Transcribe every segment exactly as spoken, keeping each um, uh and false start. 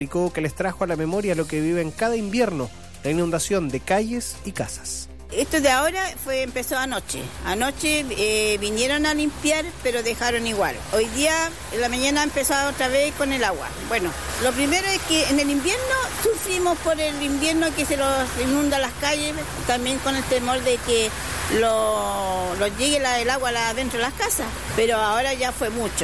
Explicó que les trajo a la memoria lo que viven cada invierno, la inundación de calles y casas. Esto de ahora fue empezó anoche. Anoche eh, vinieron a limpiar, pero dejaron igual. Hoy día, en la mañana, empezó otra vez con el agua. Bueno, lo primero es que en el invierno sufrimos por el invierno que se los inunda las calles, también con el temor de que lo, lo llegue la, el agua dentro de las casas. Pero ahora ya fue mucho.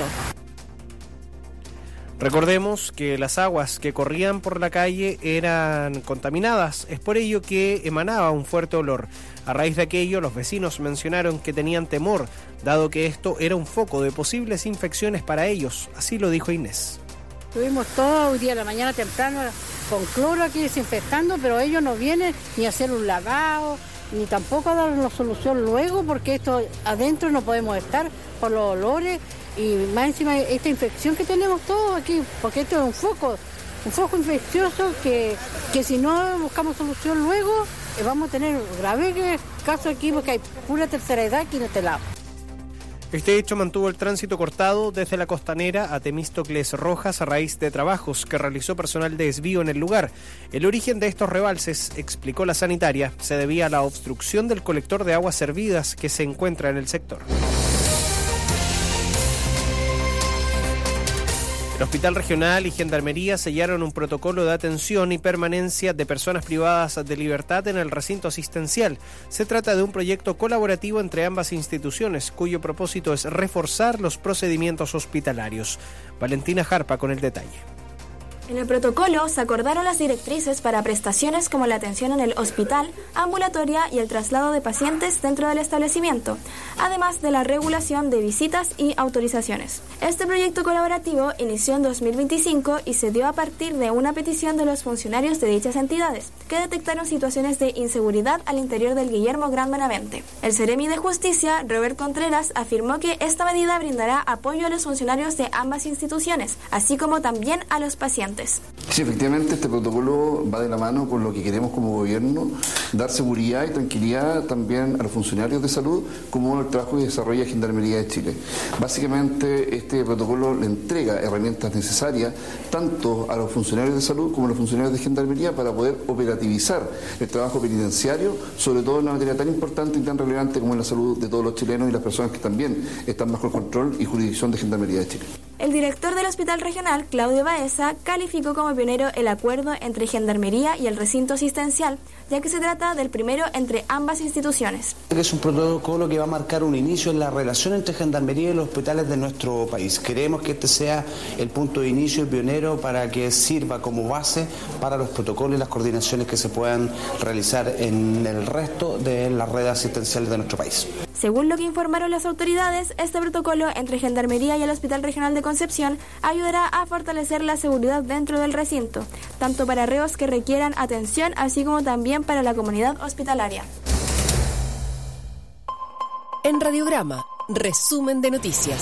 Recordemos que las aguas que corrían por la calle eran contaminadas, es por ello que emanaba un fuerte olor. A raíz de aquello, los vecinos mencionaron que tenían temor, dado que esto era un foco de posibles infecciones para ellos, así lo dijo Inés. Estuvimos todo hoy día a la mañana temprano con cloro aquí desinfectando, pero ellos no vienen ni a hacer un lavado, ni tampoco a darnos solución luego, porque esto adentro no podemos estar por los olores. Y más encima esta infección que tenemos todos aquí, porque esto es un foco, un foco infeccioso que, que si no buscamos solución luego, eh, vamos a tener graves casos aquí porque hay pura tercera edad aquí en este lado. Este hecho mantuvo el tránsito cortado desde la Costanera a Temístocles Rojas a raíz de trabajos que realizó personal de desvío en el lugar. El origen de estos rebalses, explicó la sanitaria, se debía a la obstrucción del colector de aguas servidas que se encuentra en el sector. El Hospital Regional y Gendarmería sellaron un protocolo de atención y permanencia de personas privadas de libertad en el recinto asistencial. Se trata de un proyecto colaborativo entre ambas instituciones, cuyo propósito es reforzar los procedimientos hospitalarios. Valentina Jarpa con el detalle. En el protocolo se acordaron las directrices para prestaciones como la atención en el hospital, ambulatoria y el traslado de pacientes dentro del establecimiento, además de la regulación de visitas y autorizaciones. Este proyecto colaborativo inició en dos mil veinticinco y se dio a partir de una petición de los funcionarios de dichas entidades, que detectaron situaciones de inseguridad al interior del Guillermo Gran Benavente. El Seremi de Justicia, Robert Contreras, afirmó que esta medida brindará apoyo a los funcionarios de ambas instituciones, así como también a los pacientes. Sí, efectivamente, este protocolo va de la mano con lo que queremos como gobierno, dar seguridad y tranquilidad también a los funcionarios de salud, como el trabajo que desarrolla Gendarmería de Chile. Básicamente, este protocolo le entrega herramientas necesarias tanto a los funcionarios de salud como a los funcionarios de Gendarmería para poder operativizar el trabajo penitenciario, sobre todo en una materia tan importante y tan relevante como es la salud de todos los chilenos y las personas que también están bajo el control y jurisdicción de Gendarmería de Chile. El director del Hospital Regional, Claudio Baeza, calificó como pionero el acuerdo entre Gendarmería y el recinto asistencial, ya que se trata del primero entre ambas instituciones. Es un protocolo que va a marcar un inicio en la relación entre Gendarmería y los hospitales de nuestro país. Queremos que este sea el punto de inicio y pionero para que sirva como base para los protocolos y las coordinaciones que se puedan realizar en el resto de las redes asistenciales de nuestro país. Según lo que informaron las autoridades, este protocolo entre Gendarmería y el Hospital Regional de Concepción ayudará a fortalecer la seguridad dentro del recinto, tanto para reos que requieran atención, así como también para la comunidad hospitalaria. En Radiograma, resumen de noticias.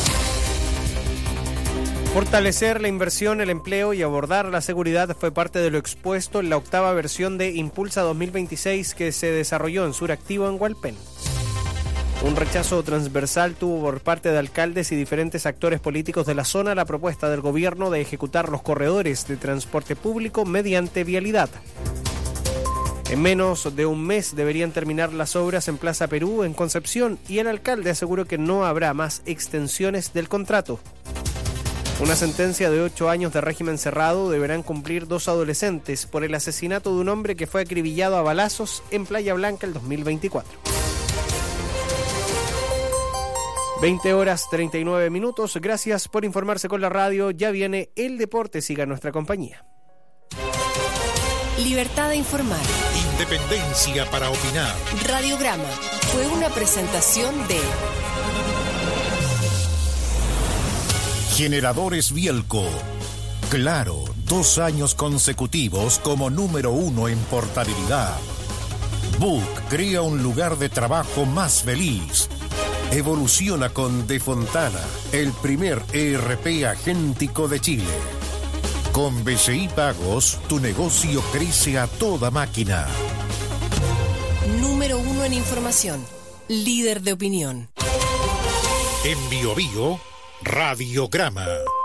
Fortalecer la inversión, el empleo y abordar la seguridad fue parte de lo expuesto en la octava versión de Impulsa dos mil veintiséis que se desarrolló en Suractivo, en Hualpén. Un rechazo transversal tuvo por parte de alcaldes y diferentes actores políticos de la zona la propuesta del gobierno de ejecutar los corredores de transporte público mediante vialidad. En menos de un mes deberían terminar las obras en Plaza Perú, en Concepción, y el alcalde aseguró que no habrá más extensiones del contrato. Una sentencia de ocho años de régimen cerrado deberán cumplir dos adolescentes por el asesinato de un hombre que fue acribillado a balazos en Playa Blanca el dos mil veinticuatro. veinte horas treinta y nueve minutos. Gracias por informarse con la radio. Ya viene el deporte. Siga nuestra compañía. Libertad de informar. Independencia para opinar. Radiograma fue una presentación de Generadores Bielco. Claro, dos años consecutivos como número uno en portabilidad. Book crea un lugar de trabajo más feliz. Evoluciona con De Fontana, el primer E R P agéntico de Chile. Con B C I Pagos, tu negocio crece a toda máquina. Número uno en información, líder de opinión. En Bio Bio, Radiograma.